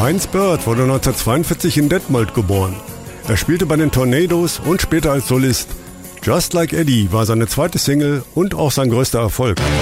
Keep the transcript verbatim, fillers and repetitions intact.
Heinz Byrd wurde neunzehnhundertzweiundvierzig in Detmold geboren. Er spielte bei den Tornadoes und später als Solist. Just Like Eddie war seine zweite Single und auch sein größter Erfolg.